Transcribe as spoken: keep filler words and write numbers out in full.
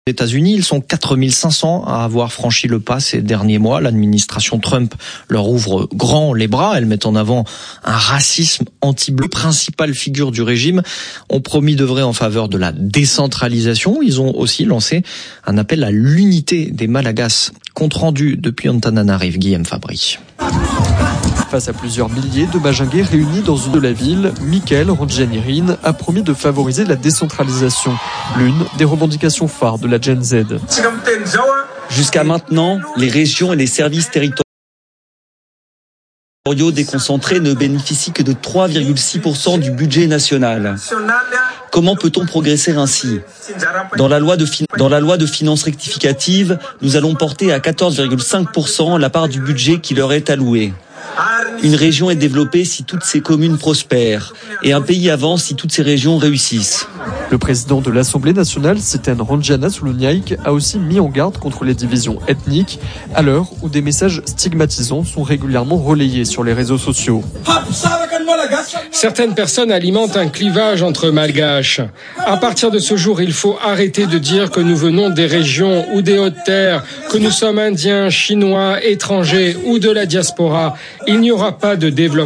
Aux États-Unis, ils sont quatre mille cinq cents à avoir franchi le pas ces derniers mois. L'administration Trump leur ouvre grand les bras. Elle met en avant un racisme anti-bleu. Principales figures du régime ont promis d'œuvrer en faveur de la décentralisation. Ils ont aussi lancé un appel à l'unité des Malagasy. Compte rendu depuis Antananarive, Guillaume Fabry. Face à plusieurs milliers de Majinguais réunis dans une de la ville, Michael Randjanirin a promis de favoriser la décentralisation, l'une des revendications phares de la Gen Z. Jusqu'à maintenant, les régions et les services territoriaux déconcentrés ne bénéficient que de trois virgule six pour cent du budget national. Comment peut-on progresser ainsi ? Dans la loi de, fin... Dans la loi de finances rectificative, nous allons porter à quatorze virgule cinq pour cent la part du budget qui leur est allouée. Une région est développée si toutes ses communes prospèrent, et un pays avance si toutes ses régions réussissent. Le président de l'Assemblée nationale, Setan Ranjana Suluniaïk, a aussi mis en garde contre les divisions ethniques, à l'heure où des messages stigmatisants sont régulièrement relayés sur les réseaux sociaux. Certaines personnes alimentent un clivage entre malgaches. À partir de ce jour, il faut arrêter de dire que nous venons des régions ou des hautes terres, que nous sommes indiens, chinois, étrangers ou de la diaspora. Il n'y aura pas de développement.